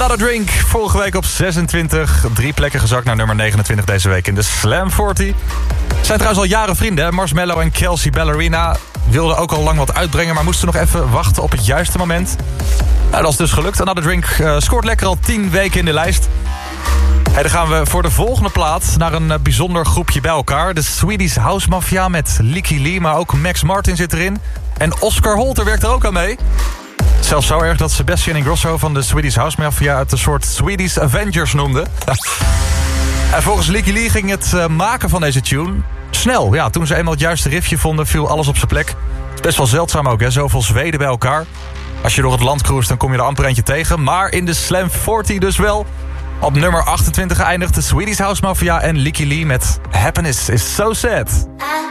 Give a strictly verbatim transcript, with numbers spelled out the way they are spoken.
Another Drink, vorige week op zesentwintig. Drie plekken gezakt naar nummer negenentwintig deze week in de Slam veertig. Zijn trouwens al jaren vrienden. Marshmello en Kelsea Ballerina wilden ook al lang wat uitbrengen, maar moesten nog even wachten op het juiste moment. Nou, dat is dus gelukt. Another Drink uh, scoort lekker al tien weken in de lijst. Hey, dan gaan we voor de volgende plaat naar een uh, bijzonder groepje bij elkaar. De Swedish House Mafia met Lykke Li, maar ook Max Martin zit erin. En Oscar Holter werkt er ook aan mee. Zelfs zo erg dat Sebastian Ingrosso van de Swedish House Mafia het een soort Swedish Avengers noemde. En volgens Lykke Li ging het uh, maken van deze tune snel. Ja, toen ze eenmaal het juiste riffje vonden, viel alles op zijn plek. Het is best wel zeldzaam ook, hè? Zoveel Zweden bij elkaar. Als je door het land cruist, dan kom je er amper eentje tegen. Maar in de Slam veertig dus wel. Op nummer achtentwintig geëindigd de Swedish House Mafia en Lykke Li met Happiness is So Sad.